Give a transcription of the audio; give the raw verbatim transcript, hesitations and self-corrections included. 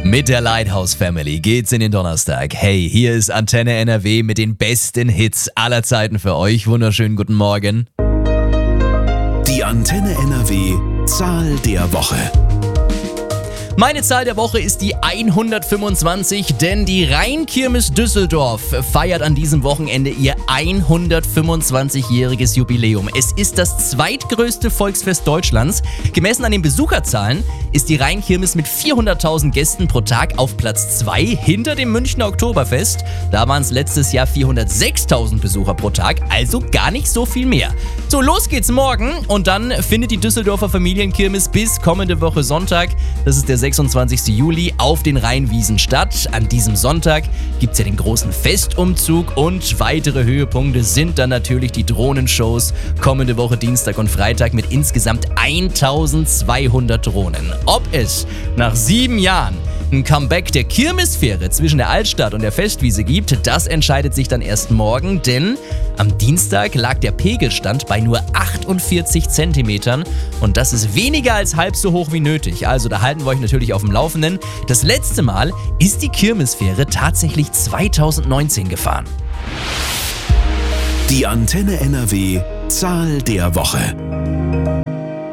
Mit der Lighthouse Family geht's in den Donnerstag. Hey, hier ist Antenne N R W mit den besten Hits aller Zeiten für euch. Wunderschönen guten Morgen. Die Antenne N R W Zahl der Woche. Meine Zahl der Woche ist die hundertfünfundzwanzig, denn die Rheinkirmes Düsseldorf feiert an diesem Wochenende ihr hundertfünfundzwanzigjähriges Jubiläum. Es ist das zweitgrößte Volksfest Deutschlands. Gemessen an den Besucherzahlen ist die Rheinkirmes mit vierhunderttausend Gästen pro Tag auf Platz zwei hinter dem Münchner Oktoberfest. Da waren es letztes Jahr vierhundertsechstausend Besucher pro Tag, also gar nicht so viel mehr. So, los geht's morgen und dann findet die Düsseldorfer Familienkirmes bis kommende Woche Sonntag, das ist der sechsundzwanzigsten Juli, auf den Rheinwiesen statt. An diesem Sonntag gibt es ja den großen Festumzug und weitere Höhepunkte sind dann natürlich die Drohnenshows kommende Woche Dienstag und Freitag mit insgesamt eintausendzweihundert Drohnen. Ob es nach sieben Jahren ein Comeback der Kirmesfähre zwischen der Altstadt und der Festwiese gibt, das entscheidet sich dann erst morgen, denn am Dienstag lag der Pegelstand bei nur achtundvierzig Zentimetern und das ist weniger als halb so hoch wie nötig. Also da halten wir euch natürlich auf dem Laufenden. Das letzte Mal ist die Kirmesfähre tatsächlich zweitausendneunzehn gefahren. Die Antenne N R W Zahl der Woche.